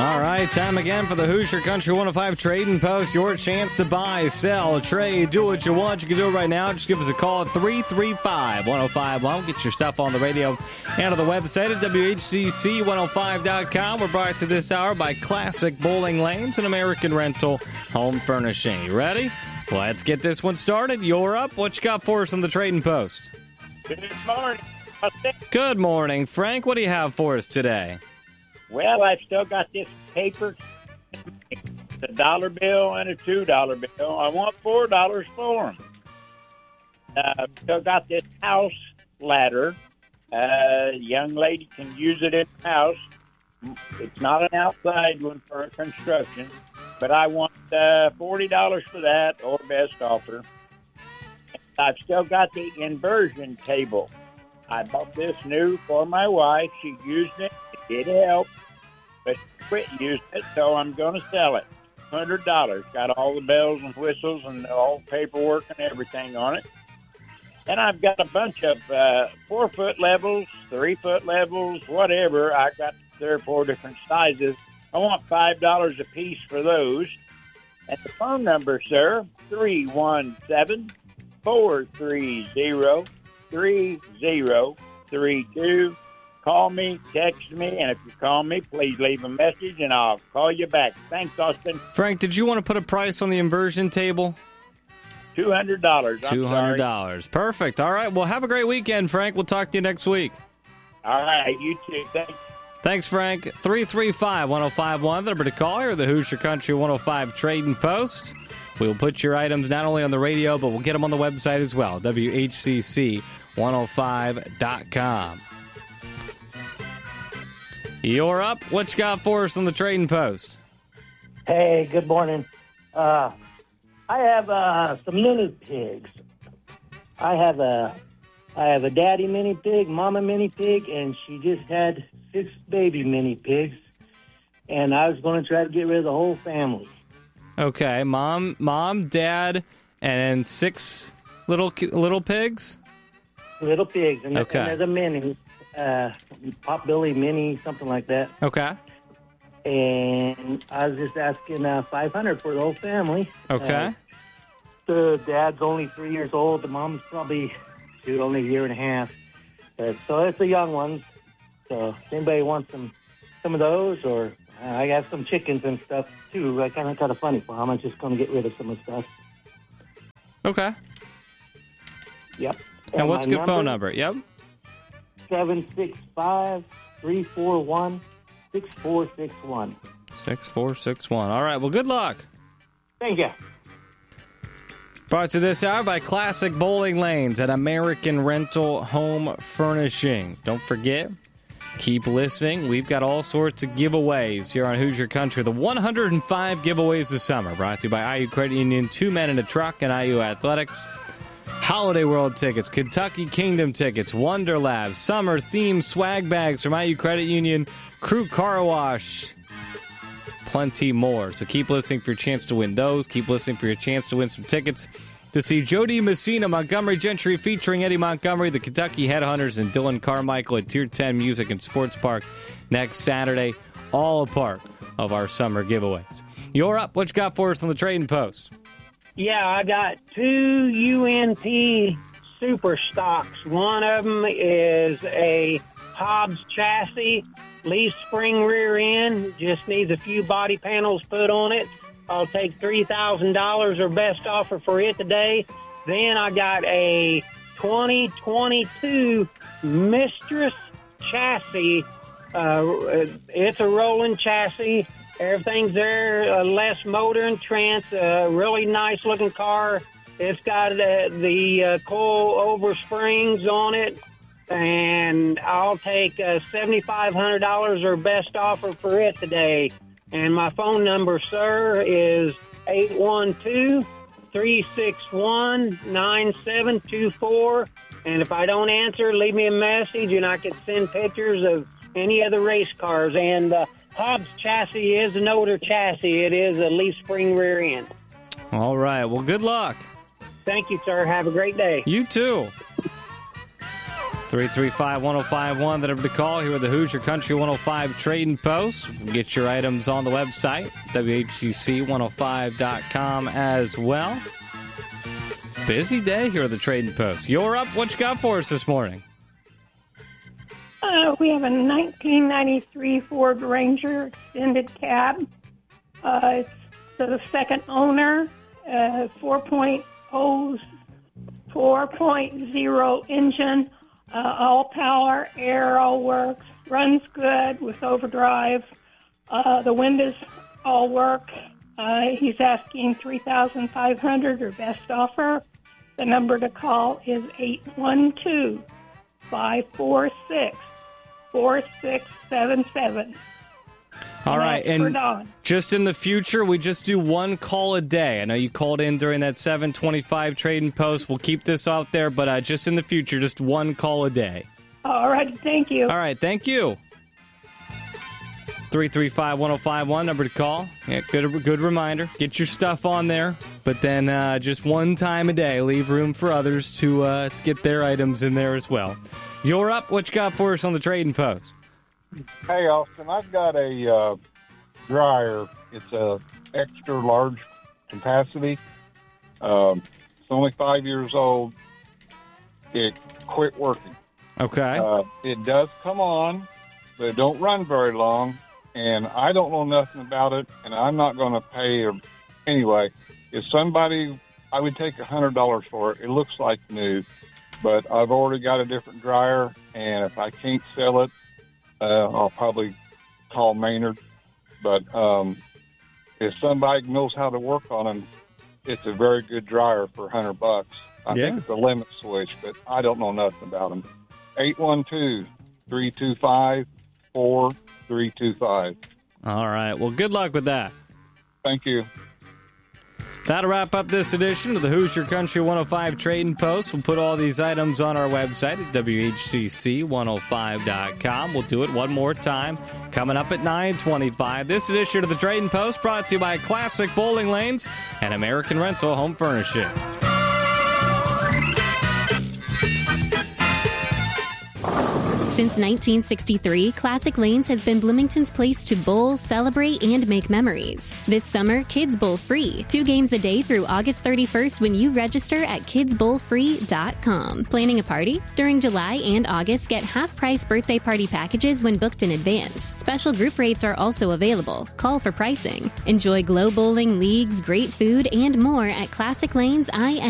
All right, time again for the Hoosier Country 105 Trading Post. Your chance to buy, sell, trade, do what you want. You can do it right now. Just give us a call at 335-1051. Get your stuff on the radio and on the website at WHCC105.com. We're brought to this hour by Classic Bowling Lanes and American Rental Home Furnishing. You ready? Let's get this one started. You're up. What you got for us on the Trading Post? Good morning. Good morning, Frank. What do you have for us today? Well, I've still got this paper, a dollar bill and a $2 bill. I want $4 for them. I've still got this house ladder. Young lady can use it in the house. It's not an outside one for construction, but I want $40 for that or best offer. I've still got the inversion table. I bought this new for my wife. She used it. It did help, but she quit using it, so I'm going to sell it. $100. Got all the bells and whistles and all the paperwork and everything on it. And I've got a bunch of 4-foot levels, 3-foot levels, whatever. I've got 3 or 4 different sizes. I want $5 a piece for those. And the phone number, sir, 317-430-3032. Call me, text me, and if you call me, please leave a message, and I'll call you back. Thanks, Austin. Frank, did you want to put a price on the inversion table? $200. $200. Perfect. All right. Well, have a great weekend, Frank. We'll talk to you next week. All right. You too. Thanks. Thanks, Frank. 335-1051. The number to call here, the Hoosier Country 105 Trading Post. We'll put your items not only on the radio, but we'll get them on the website as well, WHCC105.com. You're up. What you got for us on the Trading Post? Hey, good morning. I have some mini pigs. I have a daddy mini pig, mama mini pig, and she just had 6 baby mini pigs. And I was going to try to get rid of the whole family. Okay, mom, dad, and 6 little pigs. Little pigs, and, okay. And there's a mini. Potbelly Mini, something like that. Okay. And I was just asking $500 for the whole family. Okay. The dad's only 3 years old. The mom's probably only a year and a half. So it's the young ones. So if anybody wants some of those, or I got some chickens and stuff too. I kind of funny for them. I'm just going to get rid of some of the stuff. Okay. Yep. And what's a good phone number? Yep. 765-341-6461. 6461. All right. Well, good luck. Thank you. Brought to this hour by Classic Bowling Lanes and American Rental Home Furnishings. Don't forget, keep listening. We've got all sorts of giveaways here on Hoosier Country. The 105 giveaways this summer. Brought to you by IU Credit Union, 2 Men in a Truck, and IU Athletics. Holiday World tickets, Kentucky Kingdom tickets, Wonder Labs, summer themed swag bags from IU Credit Union, Crew Car Wash, plenty more. So keep listening for your chance to win those. Keep listening for your chance to win some tickets to see Jody Messina, Montgomery Gentry featuring Eddie Montgomery, the Kentucky Headhunters, and Dylan Carmichael at Tier 10 Music and Sports Park next Saturday. All a part of our summer giveaways. You're up. What you got for us on the Trading Post? Yeah, I got 2 UNP super stocks. One of them is a Hobbs chassis, leaf spring rear end, just needs a few body panels put on it. I'll take $3,000 or best offer for it today. Then I got a 2022 Mistress chassis. It's a rolling chassis. Everything's there, less motor and trans, really nice looking car. It's got the coil over springs on it, and I'll take $7,500 or best offer for it today. And my phone number, sir, is 812-361-9724. And if I don't answer, leave me a message, and I can send pictures of any other race cars. And Hobbs chassis is an older chassis. It is a leaf spring rear end. All right. Well, good luck. Thank you, sir. Have a great day. You too. 335-1051, the number to call here with the Hoosier Country 105 Trading Post. Get your items on the website, WHCC105.com as well. Busy day here at the Trading Post. You're up. What you got for us this morning? We have a 1993 Ford Ranger extended cab. It's the second owner, 4.0 engine, all power, air, all works, runs good with overdrive. The windows all work. He's asking $3,500 or best offer. The number to call is 812-546-4677. All right, and just in the future, we just do one call a day. I know you called in during that 725 Trading Post. We'll keep this out there, but just in the future, just one call a day. All right, thank you. All right, thank you. 335-1051, number to call. Yeah, good reminder. Get your stuff on there, but then just one time a day. Leave room for others to get their items in there as well. You're up. What you got for us on the Trading Post? Hey, Austin, I've got a dryer. It's a extra large capacity. It's only 5 years old. It quit working. Okay. It does come on, but it don't run very long, and I don't know nothing about it, and I'm not going to pay. Anyway, if somebody, I would take $100 for it. It looks like new, but I've already got a different dryer, and if I can't sell it, I'll probably call Maynard. But if somebody knows how to work on them, it's a very good dryer for $100. I think it's a limit switch, but I don't know nothing about them. 812-325-4325. All right. Well, good luck with that. Thank you. That'll wrap up this edition of the Hoosier Country 105 Trading Post. We'll put all these items on our website at WHCC105.com. We'll do it one more time coming up at 9:25. This edition of the Trading Post brought to you by Classic Bowling Lanes and American Rental Home Furnishing. Since 1963, Classic Lanes has been Bloomington's place to bowl, celebrate, and make memories. This summer, Kids Bowl free. 2 games a day through August 31st when you register at kidsbowlfree.com. Planning a party? During July and August, get half-price birthday party packages when booked in advance. Special group rates are also available. Call for pricing. Enjoy glow bowling, leagues, great food, and more at Classic Lanes